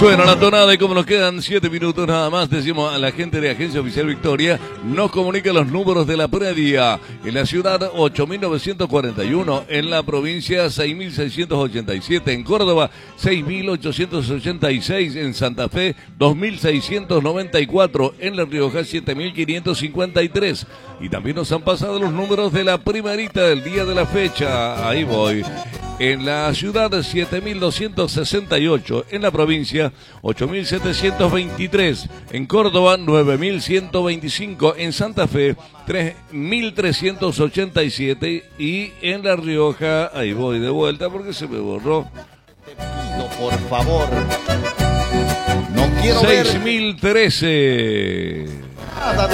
Suena la tonada y como nos quedan 7 minutos nada más, decimos a la gente de Agencia Oficial Victoria, nos comunica los números de la predia. En la ciudad 8.941, en la provincia 6.687, en Córdoba 6.886, en Santa Fe 2.694, en La Rioja 7.553. Y también nos han pasado los números de la primerita del día de la fecha. Ahí voy. En la ciudad 7.268, en la provincia 8.723, en Córdoba 9.125, en Santa Fe 3.387 y en La Rioja, ahí voy de vuelta porque se me borró. Te pido por favor, no quiero 6.013. nada de